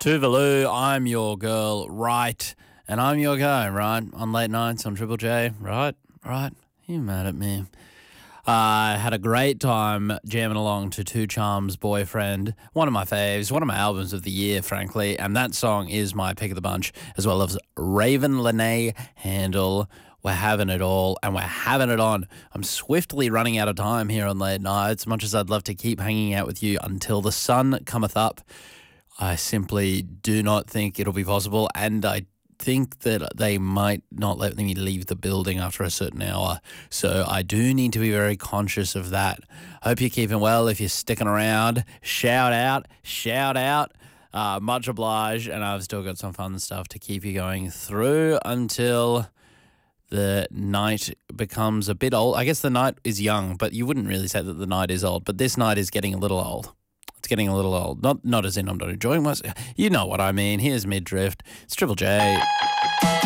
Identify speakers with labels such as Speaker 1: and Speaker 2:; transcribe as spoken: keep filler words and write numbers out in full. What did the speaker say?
Speaker 1: Tuvalu, I'm your girl, right? And I'm your guy, right? On late nights on Triple J, right? Right? You mad at me? I uh, had a great time jamming along to Two Charms' Boyfriend, one of my faves, one of my albums of the year, frankly, and that song is my pick of the bunch, as well as Raven Lene Handle. We're having it all, and we're having it on. I'm swiftly running out of time here on Late Nights, much as I'd love to keep hanging out with you until the sun cometh up. I simply do not think it'll be possible, and I think that they might not let me leave the building after a certain hour. So I do need to be very conscious of that. Hope you're keeping well. If you're sticking around, shout out, shout out. Uh, much obliged, and I've still got some fun stuff to keep you going through until the night becomes a bit old. I guess the night is young, but you wouldn't really say that the night is old. But this night is getting a little old. It's getting a little old. Not not as in I'm not enjoying myself. You know what I mean. Here's Mid Drift. It's Triple J.